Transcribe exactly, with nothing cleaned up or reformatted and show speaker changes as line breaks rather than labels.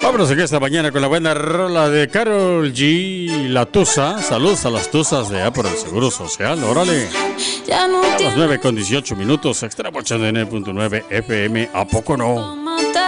Vámonos aquí esta mañana con la buena rola de Karol G, La Tusa. Saludos a las Tusas de A por el Seguro Social. Órale. A las nueve con dieciocho minutos. Extremo ochenta y nueve punto nueve F M. ¿A poco no?